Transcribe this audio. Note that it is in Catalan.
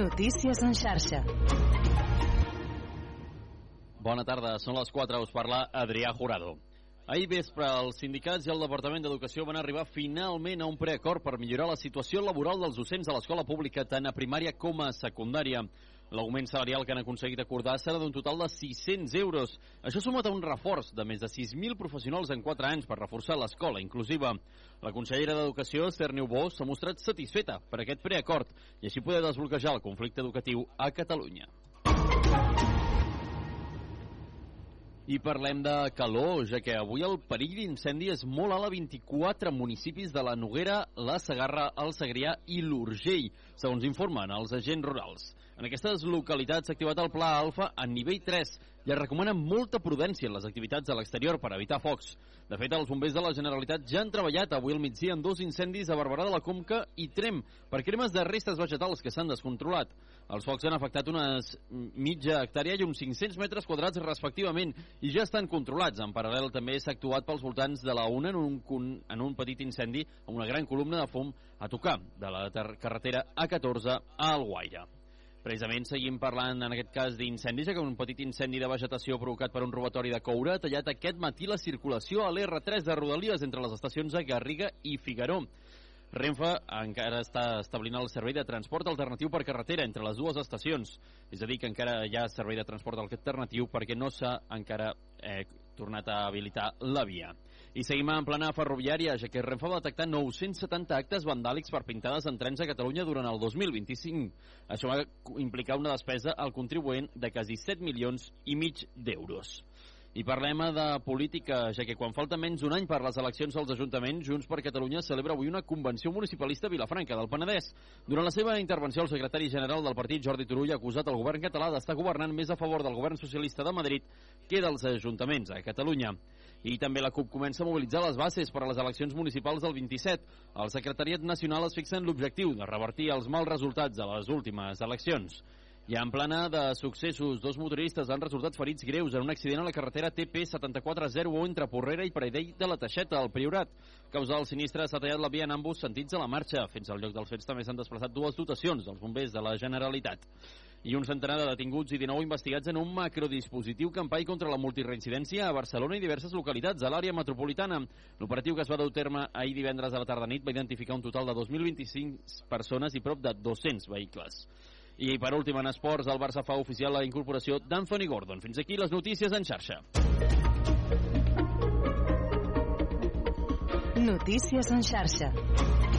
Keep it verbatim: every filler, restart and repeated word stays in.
Notícies en xarxa. Bona tarda, són les quatre, us parla Adrià Jurado. Ahir vespre, els sindicats i el Departament d'Educació van arribar finalment a un preacord per millorar la situació laboral dels docents a l'escola pública, tant a primària com a secundària. L'augment salarial que han aconseguit acordar serà d'un total de sis-cents euros. Això sumat a un reforç de més de sis mil professionals en quatre anys per reforçar l'escola inclusiva. La consellera d'Educació, Esther Niubó, s'ha mostrat satisfeta per aquest preacord i així poder desbloquejar el conflicte educatiu a Catalunya. I parlem de calor, ja que avui el perill d'incendi és molt alt a vint-i-quatre municipis de la Noguera, la Segarra, el Segrià i l'Urgell, segons informen els agents rurals. En aquestes localitats s'ha activat el Pla Alfa a nivell tres i es recomana molta prudència en les activitats a l'exterior per evitar focs. De fet, els bombers de la Generalitat ja han treballat avui al migdia en dos incendis a Barberà de la Conca i Tremp per cremes de restes vegetals que s'han descontrolat. Els focs han afectat unes mitja hectàrea i uns cinc-cents metres quadrats respectivament i ja estan controlats. En paral·lel també s'ha actuat pels voltants de la una en un, en un petit incendi amb una gran columna de fum a tocar de la carretera A catorze a Alguaire. Precisament seguim parlant en aquest cas d'incendis, ja que un petit incendi de vegetació provocat per un robatori de coure ha tallat aquest matí la circulació a l'erre tres de Rodalies entre les estacions de Garriga i Figaró. Renfe encara està establint el servei de transport alternatiu per carretera entre les dues estacions, és a dir, que encara hi ha servei de transport alternatiu perquè no s'ha encara eh, tornat a habilitar la via. I seguim en plana ferroviària, ja que Renfe va detectar nou-cents setanta actes vandàlics per pintades en trens a Catalunya durant el dos mil vint-i-cinc. Això va implicar una despesa al contribuent de quasi set milions i mig d'euros. I parlem de política, ja que quan falta menys d'un any per les eleccions als ajuntaments, Junts per Catalunya celebra avui una convenció municipalista a Vilafranca del Penedès. Durant la seva intervenció, el secretari general del partit, Jordi Turull, ha acusat el govern català d'estar governant més a favor del govern socialista de Madrid que dels ajuntaments a Catalunya. I també la CUP comença a mobilitzar les bases per a les eleccions municipals del vint-i-set. El secretariat nacional es fixa en l'objectiu de revertir els mals resultats de les últimes eleccions. I en plana de successos, dos motoristes han resultat ferits greus en un accident a la carretera T P setanta-quatre zero u entre Porrera i Pradell de la Teixeta, al Priorat. Causa del sinistre s'ha tallat la via en ambos sentits a la marxa. Fins al lloc dels fets també s'han desplaçat dues dotacions dels bombers de la Generalitat. I un centenar de detinguts i dinou investigats en un macrodispositiu campany contra la multireincidència a Barcelona i diverses localitats a l'àrea metropolitana. L'operatiu que es va dur a terme ahir divendres a la tarda nit va identificar un total de dos mil vint-i-cinc persones i prop de dos-cents vehicles. I per últim, en esports, el Barça fa oficial la incorporació d'Anthony Gordon. Fins aquí les notícies en xarxa. Notícies en xarxa.